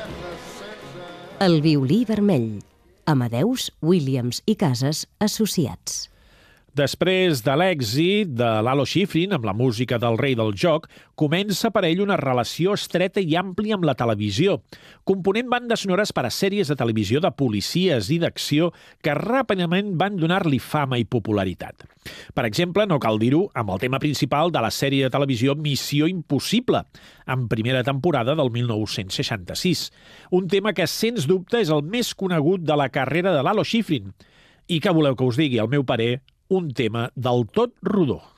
El violí vermell. Amadeus, Williams i Casas Associats. Després de l'èxit de Lalo Schifrin amb la música del Rei del Joc, comença per ell una relació estreta i àmplia amb la televisió, component bandes sonores per a sèries de televisió de policies i d'acció que ràpidament van donar-li fama i popularitat. Per exemple, no cal dir-ho, amb el tema principal de la sèrie de televisió Missió Impossible, en primera temporada del 1966. Un tema que, sens dubte, és el més conegut de la carrera de Lalo Schifrin. I què voleu que us digui? Al meu parer, un tema del tot rodó.